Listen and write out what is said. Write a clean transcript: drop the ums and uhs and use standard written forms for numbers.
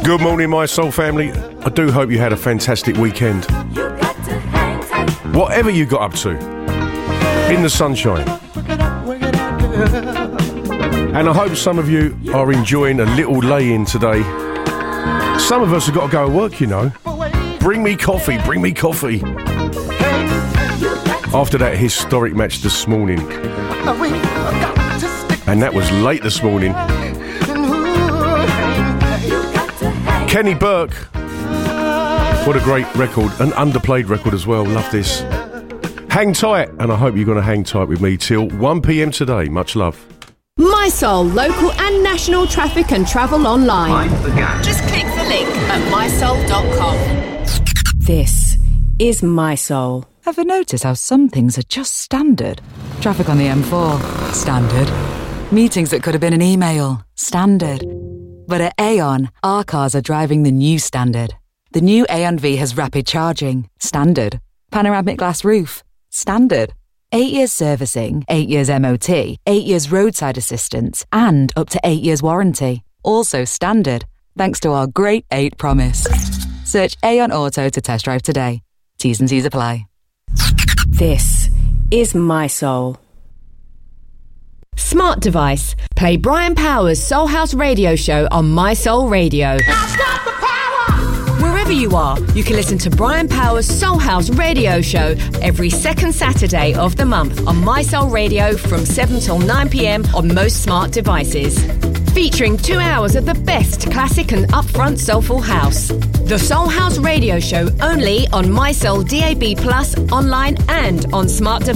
Good morning, my soul family. I do hope you had a fantastic weekend. Whatever you got up to, in the sunshine. And I hope some of you are enjoying a little lay-in today. Some of us have got to go to work, you know. Bring me coffee, bring me coffee. After that historic match this morning. And that was late this morning. Kenny Burke. What a great record. An underplayed record as well. Love this. Hang tight. And I hope you're going to hang tight with me till 1 p.m. today. Much love. My Soul, local and national traffic and travel online. Just click the link at mysoul.com. This is My Soul. Ever notice how some things are just standard? Traffic on the M4, standard. Meetings that could have been an email, standard. But at Aon, our cars are driving the new standard. The new Aon V has rapid charging, standard. Panoramic glass roof, standard. 8 years servicing, 8 years MOT, 8 years roadside assistance, and up to 8 years warranty. Also standard, thanks to our Great 8 promise. Search Aon Auto to test drive today. T's and C's apply. This is My Soul. Smart device. Play Brian Powers' Soul House radio show on My Soul Radio. Wherever you are, you can listen to Brian Powers' Soul House radio show every second Saturday of the month on My Soul Radio from 7 till 9 p.m. on most smart devices. Featuring 2 hours of the best classic and upfront soulful house. The Soul House radio show only on My Soul DAB+, online and on smart devices.